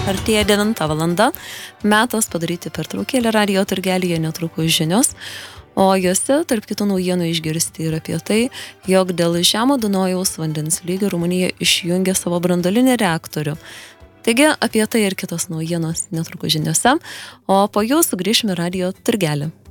Artėja 9 valanda, metas padaryti pertraukėlę radijo turgelyje, netrukus žinios, o jose tarp kitų naujienų išgirsti ir apie tai, jog dėl žemo Dunojaus vandens lygio Rumunija išjungė savo branduolinį reaktorių. Taigi apie tai ir kitos naujienos netrukus žiniose, o po jų sugrįšime radijo turgelį.